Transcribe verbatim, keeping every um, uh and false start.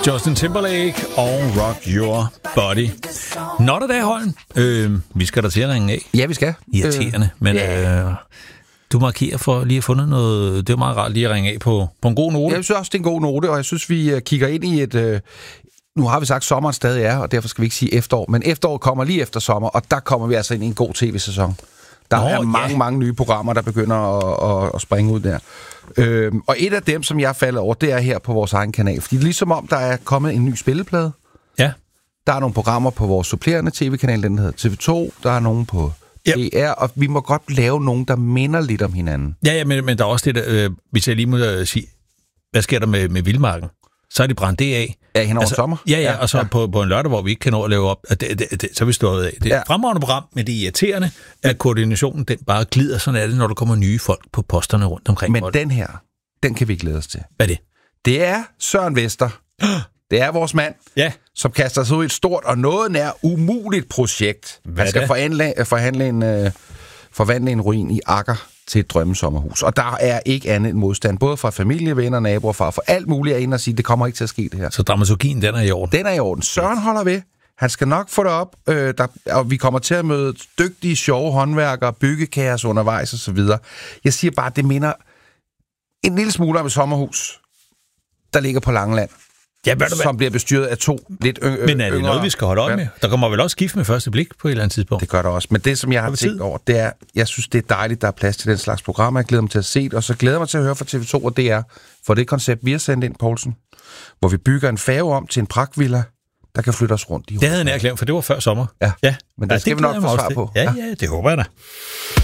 Justin Timberlake og Rock Your Body. Nå da dag, Holm. Øh, vi skal da til at ringe af. Ja, vi skal. Irriterende, øh, men yeah. øh, du markerer for lige at fundet noget. Det er meget rart lige at ringe af på, på en god note. Jeg synes også, det er en god note, og jeg synes, vi kigger ind i et... Øh, nu har vi sagt, at sommeren stadig er, og derfor skal vi ikke sige efterår. Men efteråret kommer lige efter sommer, og der kommer vi altså ind i en god tv-sæson. Der Nå, er mange, ja. mange nye programmer, der begynder at, at, at springe ud der. Øhm, og et af dem, som jeg falder over, det er her på vores egen kanal. Fordi ligesom om, der er kommet en ny spilleplade. Ja. Der er nogle programmer på vores supplerende tv-kanal, den hedder T V to. Der er nogle på yep. D R, og vi må godt lave nogen, der minder lidt om hinanden. Ja, ja men, men der er også det, der, øh, hvis jeg lige må øh, sige, hvad sker der med, med Vildmarken? Så er de brændt det af. Ja, hen over altså, sommer. Ja, ja, og så ja. På, på en lørdag, hvor vi ikke kan nå at lave op, det, det, det, så er vi stået af. Det er et ja. fremragende program, men det er irriterende, at koordinationen, den bare glider. Sådan er det, når der kommer nye folk på posterne rundt omkring. Men den her, den kan vi glæde os til. Hvad er det? Det er Søren Vester. Det er vores mand, ja. som kaster sig ud i et stort og noget nær umuligt projekt. Hvad Han skal forhandle, forhandle en, øh, forvandle en ruin i Akker til et drømmesommerhus. Og der er ikke andet end modstand, både fra familie, venner, naboer, far, for alt muligt er inde og sige, det kommer ikke til at ske det her. Så dramaturgien, den er i orden? Den er i orden. Søren holder ved. Han skal nok få det op, øh, der, og vi kommer til at møde dygtige, sjove håndværkere, byggekaos undervejs osv. Jeg siger bare, det minder en lille smule om et sommerhus, der ligger på Langeland. Ja, som bliver bestyret af to lidt yngre. Men er det yngre, noget, vi skal holde øje med? Der kommer vel også skift med første blik på et eller andet tidspunkt? Det gør der også. Men det, som jeg har tænkt over, det er, jeg synes, det er dejligt, der er plads til den slags programmer. Jeg glæder mig til at se det, og så glæder jeg mig til at høre fra T V to og D R, for det koncept, vi har sendt ind, Poulsen, hvor vi bygger en færge om til en pragtvilla, der kan flytte os rundt i. Det havde jeg nærklæmt, for det var før sommer. Ja, ja. men det ja, skal det vi nok få svar på. Ja, ja, det håber jeg da.